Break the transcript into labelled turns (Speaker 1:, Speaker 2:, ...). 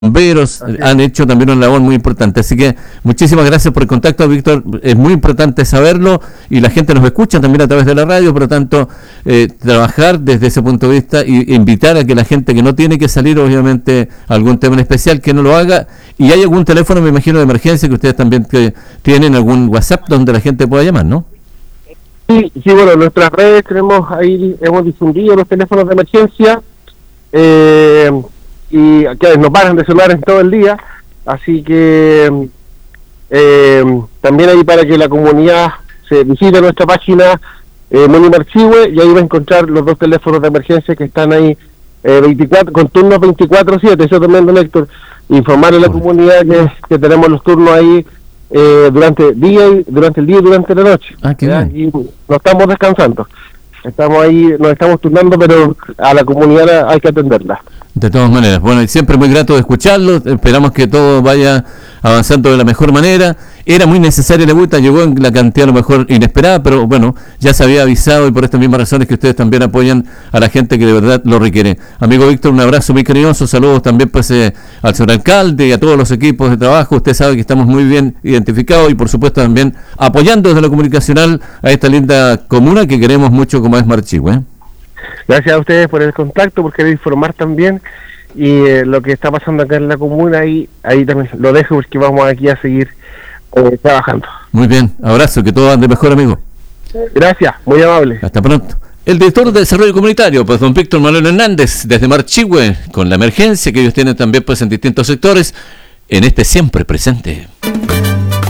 Speaker 1: bomberos han hecho también una labor muy importante. Así que muchísimas gracias por el contacto, Víctor. Es muy importante saberlo y la gente nos escucha también a través de la radio, por lo tanto, trabajar desde ese punto de vista e invitar a que la gente que no tiene que salir, obviamente, a algún tema en especial, que no lo haga. Y hay algún teléfono, me imagino, de emergencia que ustedes también tienen, algún WhatsApp donde la gente pueda llamar, ¿no?
Speaker 2: Sí, bueno, en nuestras redes hemos difundido los teléfonos de emergencia. Y que no paran de sonar en todo el día, así que también ahí para que la comunidad se visite nuestra página Moni Marchihue, y ahí va a encontrar los dos teléfonos de emergencia que están ahí 24 con turnos 24/7. Eso también, don Héctor, informar a la comunidad que tenemos los turnos ahí durante el día y durante la noche.
Speaker 1: Qué bien.
Speaker 2: Y no estamos descansando, estamos ahí, nos estamos turnando, pero a la comunidad hay que atenderla.
Speaker 1: De todas maneras, bueno, y siempre muy grato de escucharlo. Esperamos que todo vaya avanzando de la mejor manera. Era muy necesaria la multa, llegó en la cantidad a lo mejor inesperada, pero bueno, ya se había avisado, y por estas mismas razones que ustedes también apoyan a la gente que de verdad lo requiere. Amigo Víctor, un abrazo muy cariñoso, saludos también pues al señor alcalde y a todos los equipos de trabajo. Usted sabe que estamos muy bien identificados y por supuesto también apoyando desde lo comunicacional a esta linda comuna que queremos mucho como es Marchihue.
Speaker 2: Gracias a ustedes por el contacto, por querer informar también, y lo que está pasando acá en la comuna, ahí también lo dejo porque vamos aquí a seguir trabajando.
Speaker 1: Muy bien, abrazo, que todo ande mejor, amigo.
Speaker 2: Gracias, muy amable.
Speaker 1: Hasta pronto. El director de Desarrollo Comunitario, pues don Víctor Manuel Hernández, desde Marchihue, con la emergencia que ellos tienen también pues en distintos sectores, en este siempre presente.